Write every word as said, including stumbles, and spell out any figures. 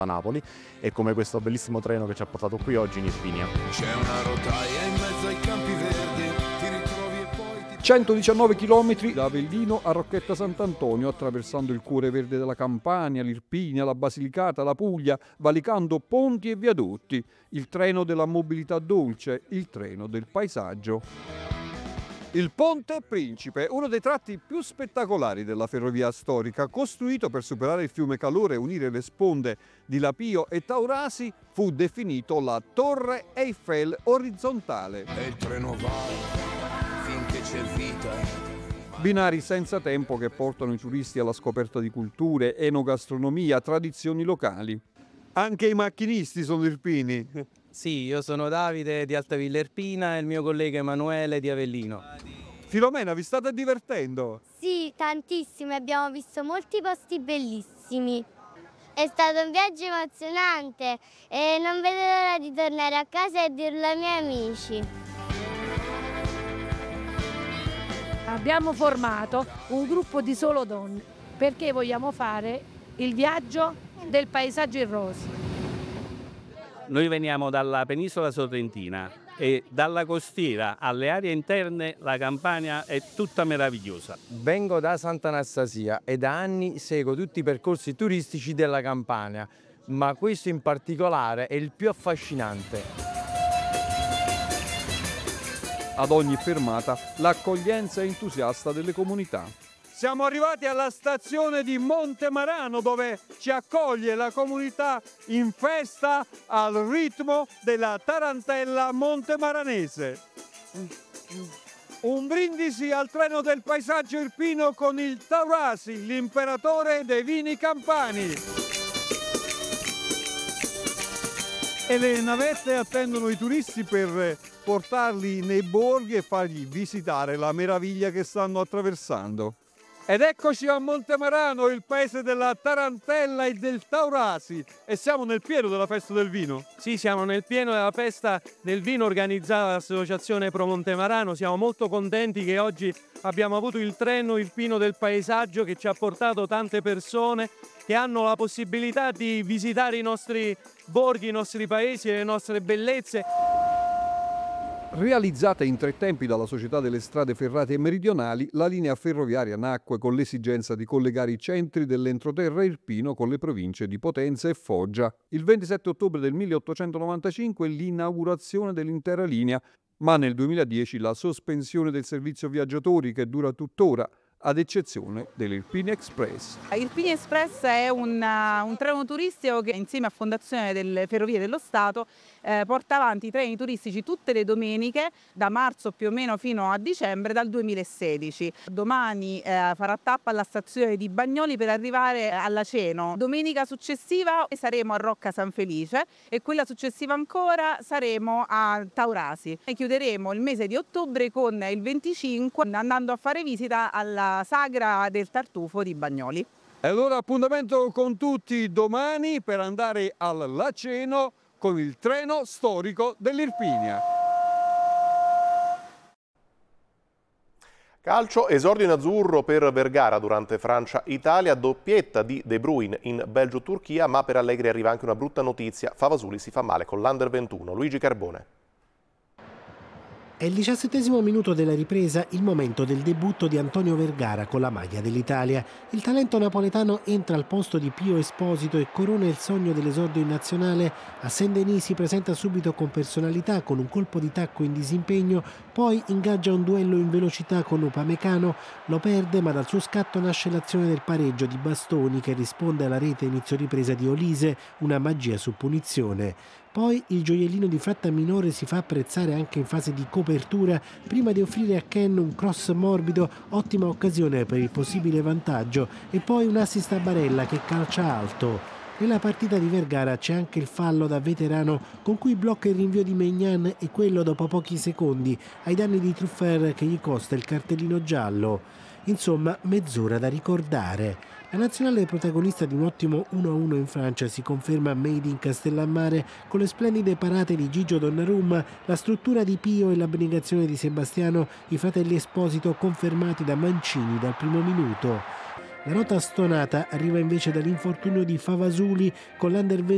a Napoli, e come questo bellissimo treno che ci ha portato qui oggi in Irpinia. C'è una rotaia in mezzo ai campi verdi, ti ritrovi e poi ti... centodiciannove chilometri da Avellino a Rocchetta Sant'Antonio, attraversando il cuore verde della Campania, l'Irpinia, la Basilicata, la Puglia, valicando ponti e viadotti. Il treno della mobilità dolce, il treno del paesaggio. Il Ponte Principe, uno dei tratti più spettacolari della ferrovia storica, costruito per superare il fiume Calore e unire le sponde di Lapio e Taurasi, fu definito la Torre Eiffel orizzontale. E il treno va finché c'è vita. Binari senza tempo che portano i turisti alla scoperta di culture, enogastronomia, tradizioni locali. Anche i macchinisti sono irpini. Sì, io sono Davide di Altavilla Irpina e il mio collega Emanuele di Avellino. Filomena, vi state divertendo? Sì, tantissimo, abbiamo visto molti posti bellissimi. È stato un viaggio emozionante e non vedo l'ora di tornare a casa e dirlo ai miei amici. Abbiamo formato un gruppo di solo donne perché vogliamo fare il viaggio del paesaggio in rosa. Noi veniamo dalla penisola sorrentina e dalla costiera alle aree interne la Campania è tutta meravigliosa. Vengo da Sant'Anastasia e da anni seguo tutti i percorsi turistici della Campania, ma questo in particolare è il più affascinante. Ad ogni fermata l'accoglienza entusiasta delle comunità. Siamo arrivati alla stazione di Montemarano, dove ci accoglie la comunità in festa al ritmo della tarantella montemaranese. Un brindisi al treno del paesaggio irpino con il Taurasi, l'imperatore dei vini campani. E le navette attendono i turisti per portarli nei borghi e fargli visitare la meraviglia che stanno attraversando. Ed eccoci a Montemarano, il paese della tarantella e del Taurasi, e siamo nel pieno della festa del vino. Sì, siamo nel pieno della festa del vino organizzata dall'Associazione Pro Montemarano. Siamo molto contenti che oggi abbiamo avuto il treno Irpino del paesaggio che ci ha portato tante persone che hanno la possibilità di visitare i nostri borghi, i nostri paesi e le nostre bellezze. Realizzata in tre tempi dalla Società delle Strade Ferrate e Meridionali, la linea ferroviaria nacque con l'esigenza di collegare i centri dell'entroterra irpino con le province di Potenza e Foggia. Il ventisette ottobre del milleottocentonovantacinque l'inaugurazione dell'intera linea, ma nel duemiladieci la sospensione del servizio viaggiatori che dura tuttora, ad eccezione dell'Irpini Express. Irpini Express è un, uh, un treno turistico che insieme a Fondazione delle Ferrovie dello Stato eh, porta avanti i treni turistici tutte le domeniche da marzo più o meno fino a dicembre dal duemilasedici. Domani eh, farà tappa alla stazione di Bagnoli per arrivare all'Aceno. Domenica successiva saremo a Rocca San Felice e quella successiva ancora saremo a Taurasi. E chiuderemo il mese di ottobre con il venticinque andando a fare visita alla sagra del tartufo di Bagnoli. E allora appuntamento con tutti domani per andare all'Aceno con il treno storico dell'Irpinia. Calcio, esordio in azzurro per Vergara durante Francia-Italia, doppietta di De Bruyne in Belgio-Turchia, ma per Allegri arriva anche una brutta notizia. Favasuli si fa male con l'Under ventuno. Luigi Carbone. È il diciassettesimo minuto della ripresa, il momento del debutto di Antonio Vergara con la maglia dell'Italia. Il talento napoletano entra al posto di Pio Esposito e corona il sogno dell'esordio in nazionale. A Saint-Denis si presenta subito con personalità, con un colpo di tacco in disimpegno, poi ingaggia un duello in velocità con Upamecano, lo perde ma dal suo scatto nasce l'azione del pareggio di Bastoni che risponde alla rete inizio ripresa di Olise, una magia su punizione. Poi il gioiellino di Frattaminore si fa apprezzare anche in fase di copertura prima di offrire a Ken un cross morbido, ottima occasione per il possibile vantaggio, e poi un assist a Barella che calcia alto. Nella partita di Vergara c'è anche il fallo da veterano con cui blocca il rinvio di Maignan e quello dopo pochi secondi ai danni di Truffert che gli costa il cartellino giallo. Insomma, mezz'ora da ricordare. La nazionale protagonista di un ottimo uno a uno in Francia si conferma made in Castellammare con le splendide parate di Gigio Donnarumma, la struttura di Pio e l'abnegazione di Sebastiano, i fratelli Esposito confermati da Mancini dal primo minuto. La nota stonata arriva invece dall'infortunio di Favasuli con l'Under